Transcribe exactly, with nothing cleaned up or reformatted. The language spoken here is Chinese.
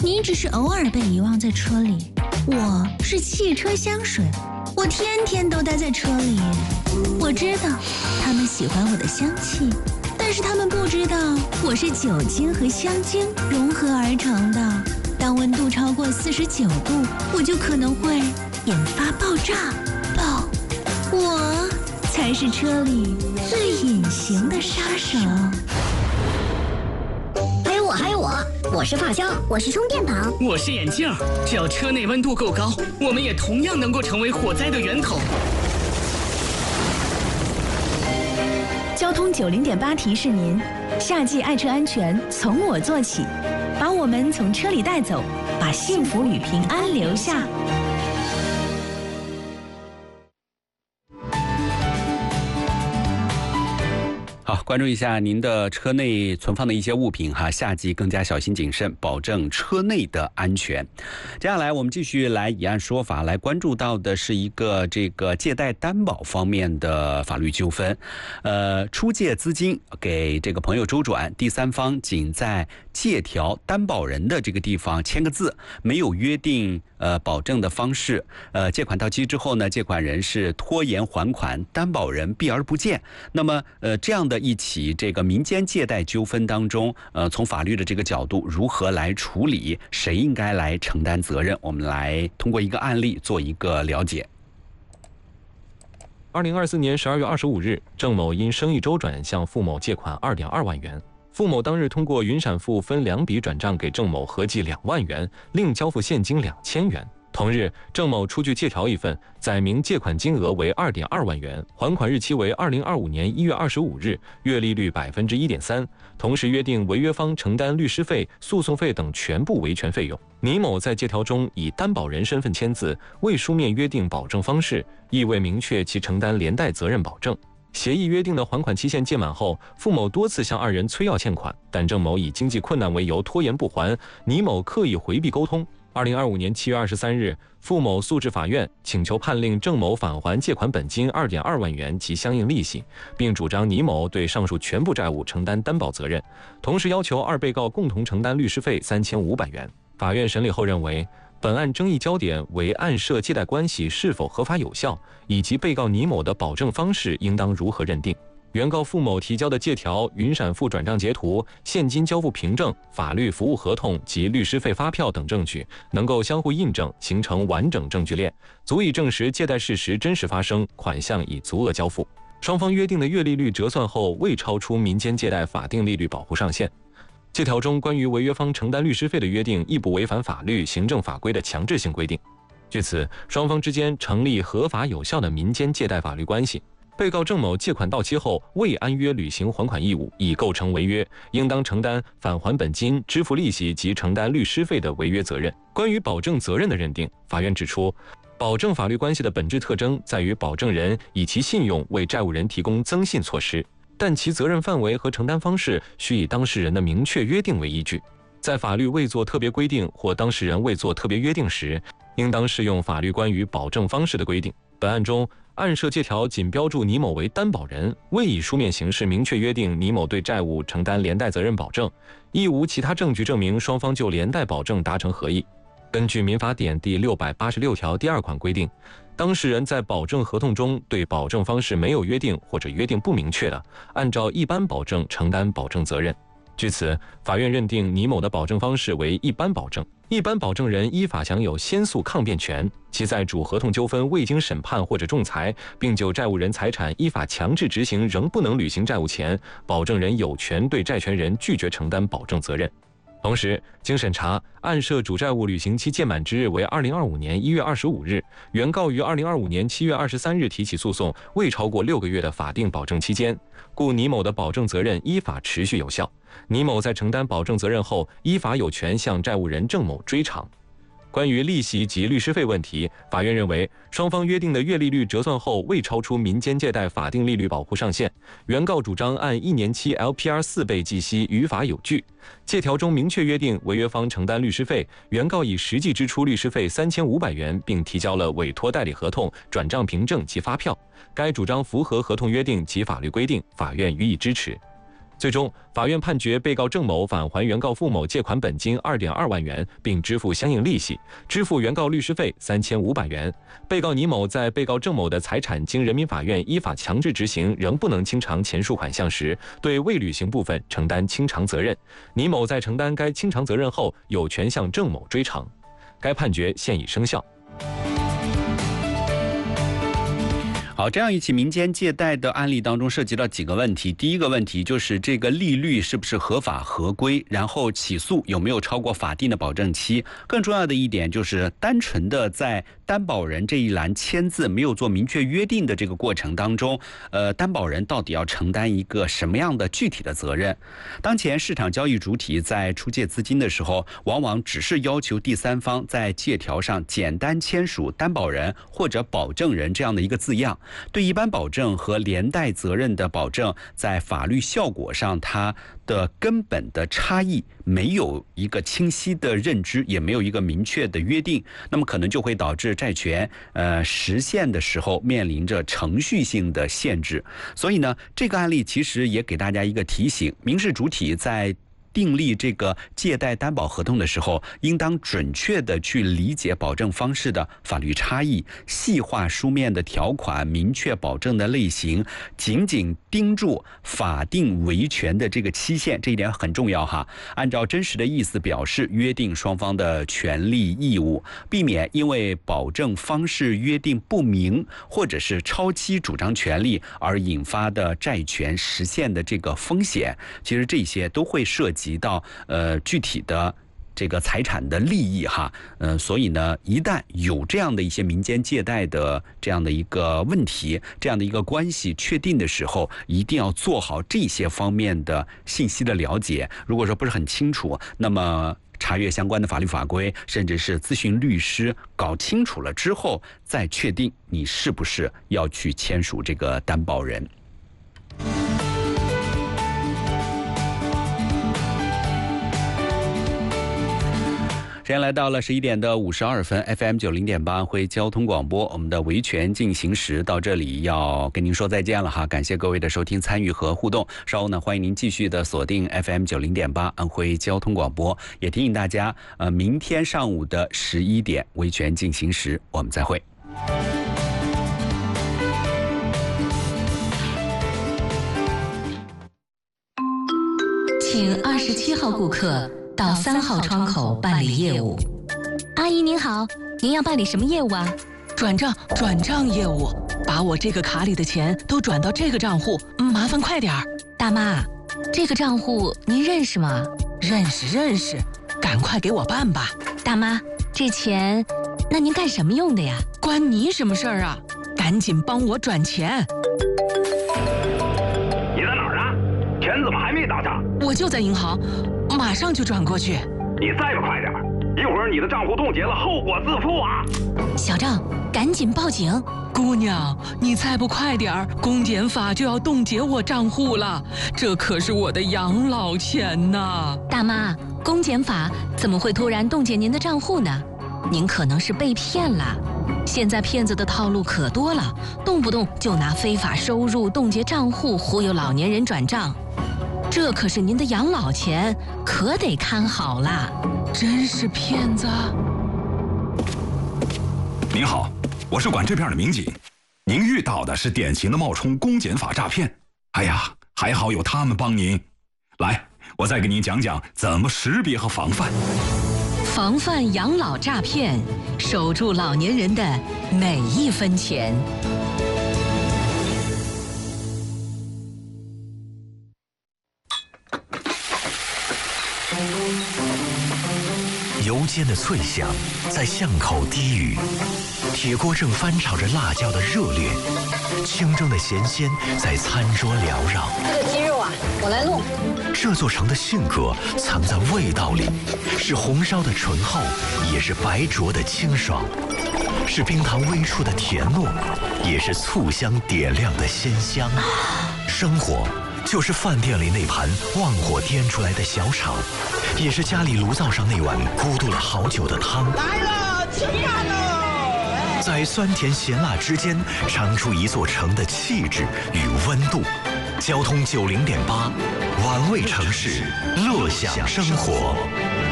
你只是偶尔被遗忘在车里，我是汽车香水，我天天都待在车里。我知道他们喜欢我的香气，但是他们不知道我是酒精和香精融合而成的。当温度超过四十九度，我就可能会引发爆炸。爆！我才是车里最隐形的杀手。 还有我，还有我，我是发胶，我是充电宝， 我是眼镜。只要车内温度够高，我们也同样能够成为火灾的源头。 交通九零点八提示您：夏季爱车安全从我做起，把我们从车里带走，把幸福与平安留下。 好，关注一下您的车内存放的一些物品哈，夏季更加小心谨慎，保证车内的安全。接下来我们继续来以案说法，来关注到的是一个这个借贷担保方面的法律纠纷。呃，出借资金给这个朋友周转，第三方仅在借条担保人的这个地方签个字，没有约定呃保证的方式。呃，借款到期之后呢，借款人是拖延还款，担保人避而不见。那么呃这样的一起这个民间借贷纠纷当中，呃，从法律的这个角度如何来处理，谁应该来承担责任？我们来通过一个案例做一个了解。 二零二四年十二月二十五日，郑某因生意周转向付某借款二点二万元，付某当日通过云闪付分两笔转账给郑某合计两万元，另交付现金两千元。同日，郑某出具借条一份，载明借款金额为二点二万元，还款日期为二零二五年一月二十五日，月利率百分之一点三。同时约定违约方承担律师费、诉讼费等全部维权费用。倪某在借条中以担保人身份签字，未书面约定保证方式，亦未明确其承担连带责任保证。协议约定的还款期限届满后，付某多次向二人催要欠款，但郑某以经济困难为由拖延不还，倪某刻意回避沟通。二零二五年七月二十三日，付某诉至法院，请求判令郑某返还借款本金二点二万元及相应利息，并主张倪某对上述全部债务承担担保责任，同时要求二被告共同承担律师费三千五百元。法院审理后认为，本案争议焦点为案涉借贷关系是否合法有效，以及被告倪某的保证方式应当如何认定。原告付某提交的借条、云闪付转账截图、现金交付凭证、法律服务合同及律师费发票等证据能够相互印证，形成完整证据链，足以证实借贷事实真实发生，款项已足额交付。双方约定的月利率折算后未超出民间借贷法定利率保护上限。借条中关于违约方承担律师费的约定亦不违反法律、行政法规的强制性规定。据此，双方之间成立合法有效的民间借贷法律关系。被告郑某借款到期后未按约履行还款义务，已构成违约，应当承担返还本金、支付利息及承担律师费的违约责任。关于保证责任的认定，法院指出，保证法律关系的本质特征在于保证人以其信用为债务人提供增信措施，但其责任范围和承担方式需以当事人的明确约定为依据。在法律未作特别规定或当事人未作特别约定时，应当适用法律关于保证方式的规定。本案中，案涉借条仅标注倪某为担保人，未以书面形式明确约定倪某对债务承担连带责任保证，亦无其他证据证明双方就连带保证达成合意。根据民法典第六百八十六条第二款规定，当事人在保证合同中对保证方式没有约定或者约定不明确的，按照一般保证承担保证责任。据此，法院认定倪某的保证方式为一般保证，一般保证人依法享有先诉抗辩权，其在主合同纠纷未经审判或者仲裁，并就债务人财产依法强制执行仍不能履行债务前，保证人有权对债权人拒绝承担保证责任。同时，经审查，案涉主债务履行期届满之日为二零二五年一月二十五日，原告于二零二五年七月二十三日提起诉讼，未超过六个月的法定保证期间，故倪某的保证责任依法持续有效。倪某在承担保证责任后，依法有权向债务人郑某追偿。关于利息及律师费问题，法院认为双方约定的月利率折算后未超出民间借贷法定利率保护上限，原告主张按一年期 L P R 四倍计息于法有据。借条中明确约定违约方承担律师费，原告已实际支出律师费三千五百元，并提交了委托代理合同、转账凭证及发票。该主张符合合同约定及法律规定，法院予以支持。 最终，法院判决被告郑某返还原告付某借款本金二点二万元，并支付相应利息，支付原告律师费三千五百元。被告倪某在被告郑某的财产经人民法院依法强制执行仍不能清偿前述款项时，对未履行部分承担清偿责任。倪某在承担该清偿责任后，有权向郑某追偿。该判决现已生效。 好，这样一起民间借贷的案例当中涉及到几个问题。第一个问题就是这个利率是不是合法合规，然后起诉有没有超过法定的保证期。更重要的一点就是单纯的在担保人这一栏签字没有做明确约定的这个过程当中，呃，担保人到底要承担一个什么样的具体的责任。当前市场交易主体在出借资金的时候，往往只是要求第三方在借条上简单签署担保人或者保证人这样的一个字样。对一般保证和连带责任的保证，在法律效果上，它的根本的差异没有一个清晰的认知，也没有一个明确的约定，那么可能就会导致债权呃实现的时候面临着程序性的限制。所以呢，这个案例其实也给大家一个提醒：民事主体在订立这个借贷担保合同的时候，应当准确的去理解保证方式的法律差异，细化书面的条款，明确保证的类型，紧紧盯住法定维权的这个期限，这一点很重要哈。按照真实的意思表示约定双方的权利义务，避免因为保证方式约定不明或者是超期主张权利而引发的债权实现的这个风险。其实这些都会涉及到呃具体的这个财产的利益哈，嗯、呃，所以呢，一旦有这样的一些民间借贷的这样的一个问题，这样的一个关系确定的时候，一定要做好这些方面的信息的了解。如果说不是很清楚，那么查阅相关的法律法规，甚至是咨询律师，搞清楚了之后，再确定你是不是要去签署这个担保人。时间来到了十一点的五十二分 ，F M 九零点八安徽交通广播，我们的维权进行时到这里要跟您说再见了哈，感谢各位的收听、参与和互动。稍后呢，欢迎您继续的锁定 F M 九零点八安徽交通广播，也提醒大家，呃，明天上午的十一点维权进行时，我们再会。 请二十七号顾客到三号窗口办理业务。 阿姨您好，您要办理什么业务啊？ 转账转账业务，把我这个卡里的钱都转到这个账户，麻烦快点儿。 大妈，这个账户您认识吗？ 认识认识，赶快给我办吧。 大妈，这钱，那您干什么用的呀？ 关你什么事儿啊？赶紧帮我转钱。 你在哪儿啊？钱怎么还没到账？ 我就在银行，马上就转过去。 你再不快点，一会儿你的账户冻结了，后果自负啊！ 小郑，赶紧报警！ 姑娘，你再不快点儿，公检法就要冻结我账户了，这可是我的养老钱呐！ 大妈，公检法怎么会突然冻结您的账户呢？您可能是被骗了。现在骗子的套路可多了，动不动就拿非法收入冻结账户，忽悠老年人转账。这可是您的养老钱，可得看好了。 真是骗子！ 您好，我是管这片的民警，您遇到的是典型的冒充公检法诈骗。哎呀，还好有他们帮您。来，我再给您讲讲怎么识别和防范。 防范养老诈骗，守住老年人的每一分钱。 油煎的脆响在巷口低语，铁锅正翻炒着辣椒的热烈，清蒸的咸鲜在餐桌缭绕。 这个鸡肉啊，我来弄。 这座城的性格藏在味道里，是红烧的醇厚，也是白灼的清爽，是冰糖微触的甜糯，也是醋香点亮的鲜香。生活就是饭店里那盘旺火颠出来的小炒，也是家里炉灶上那碗咕嘟了好久的汤。 来了，吃饭喽！ 在酸甜咸辣之间，尝出一座城的气质与温度。交通九零点八， 玩味城市，乐享生活。